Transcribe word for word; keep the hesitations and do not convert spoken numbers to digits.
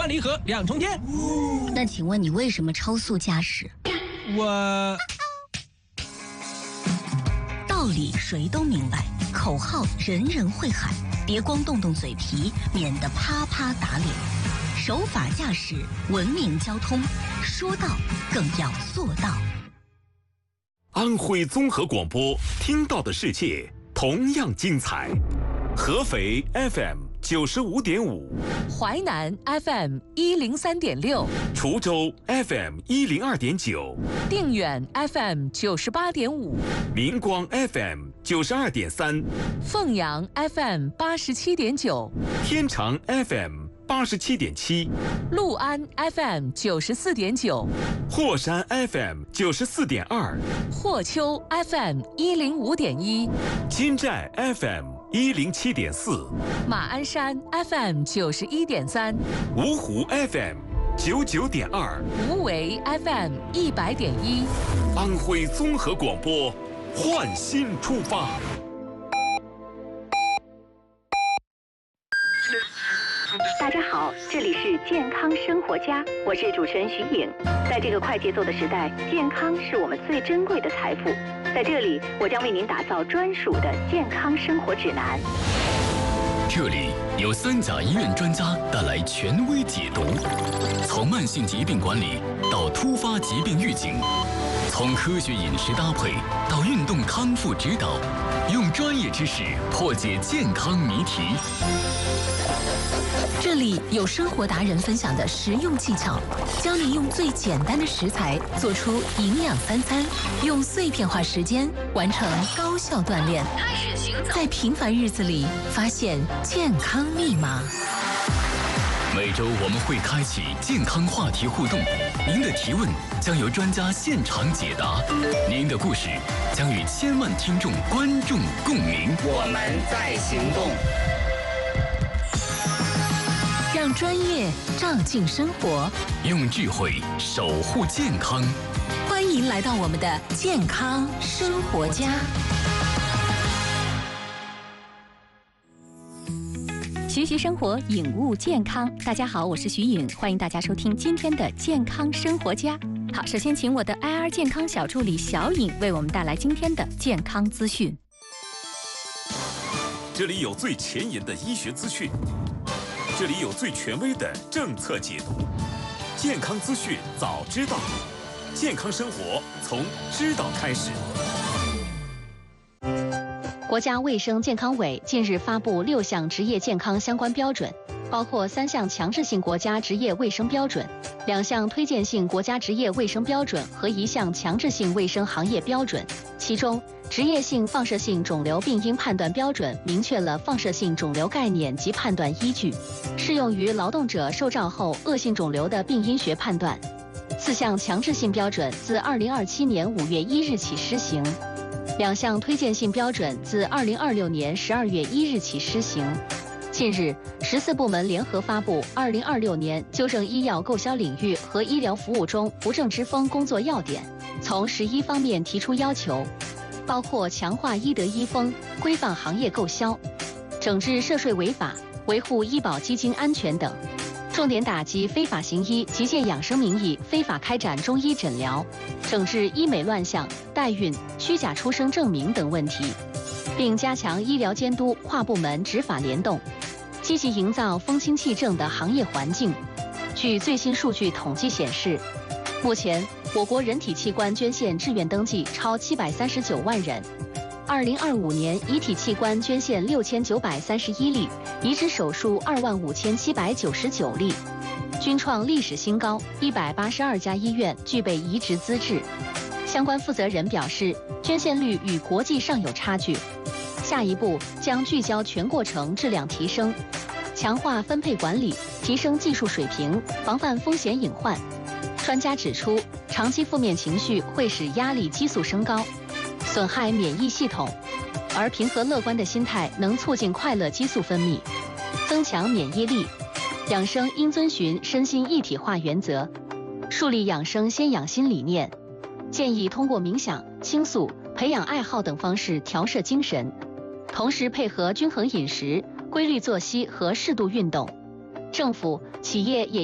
双离合两重天。 那请问你为什么超速驾驶？ 我道理谁都明白，口号人人会喊，别光动动嘴皮，免得啪啪打脸。守法驾驶，文明交通，说到更要做到。 安徽综合广播，听到的世界同样精彩。合肥 F M 九十五点五， 淮南 F M 一零三点六， 滁州 F M 一零二点九， 定远 F M 九十八点五， 明光 F M 九十二点三， 凤阳 F M 八十七点九， 天长 F M 八十七点七， 六安 F M 九十四点九， 霍山 F M 九十四点二， 霍丘 F M 一零五点一， 金寨 F M 一零七点四， 马鞍山 F M 九十一点三， 芜湖 F M 九九点二， 无为 F M 一百点一， 安徽综合广播，焕新出发。 大家好，这里是健康生活家，我是主持人徐颖。在这个快节奏的时代，健康是我们最珍贵的财富。在这里，我将为您打造专属的健康生活指南。 这里有三甲医院专家带来权威解读，从慢性疾病管理到突发疾病预警，从科学饮食搭配到运动康复指导，用专业知识破解健康谜题。 这里有生活达人分享的实用技巧，教你用最简单的食材做出营养三餐，用碎片化时间完成高效锻炼，在平凡日子里发现健康密码。 每周我们会开启健康话题互动，您的提问将由专家现场解答，您的故事将与千万听众观众共鸣。 我们在行动。 让专业照进生活， 用智慧守护健康。 欢迎来到我们的健康生活家。 学习生活，领悟健康。大家好，我是徐颖，欢迎大家收听今天的健康生活家。好，首先请我的 I R 健康小助理小颖为我们带来今天的健康资讯。 这里有最前沿的医学资讯，这里有最权威的政策解读，健康资讯早知道，健康生活从知道开始。 国家卫生健康委近日发布六项职业健康相关标准，包括三项强制性国家职业卫生标准、两项推荐性国家职业卫生标准和一项强制性卫生行业标准。其中，职业性放射性肿瘤病因判断标准明确了放射性肿瘤概念及判断依据，适用于劳动者受照后恶性肿瘤的病因学判断。四项强制性标准自二零二七年五月一日起施行，两项推荐性标准自二零二六年十二月一日起施行。近日，十四部门联合发布《二零二六年纠正医药购销领域和医疗服务中不正之风工作要点》，从十一方面提出要求，包括强化医德医风、规范行业购销、整治涉税违法、维护医保基金安全等，重点打击非法行医及借养生名义非法开展中医诊疗，整治医美乱象、代孕、虚假出生证明等问题，并加强医疗监督跨部门执法联动，积极营造风清气正的行业环境。据最新数据统计显示，目前我国人体器官捐献志愿登记超七百三十九万人，二零二五年遗体器官捐献六千九百三十一例，移植手术二万五千七百九十九例，均创历史新高。一百八十二家医院具备移植资质。相关负责人表示，捐献率与国际尚有差距，下一步将聚焦全过程质量提升，强化分配管理，提升技术水平，防范风险隐患。专家指出，长期负面情绪会使压力激素升高，损害免疫系统，而平和乐观的心态能促进快乐激素分泌，增强免疫力。养生应遵循身心一体化原则，树立养生先养心理念，建议通过冥想、倾诉、培养爱好等方式调摄精神，同时配合均衡饮食、规律作息和适度运动。政府、企业也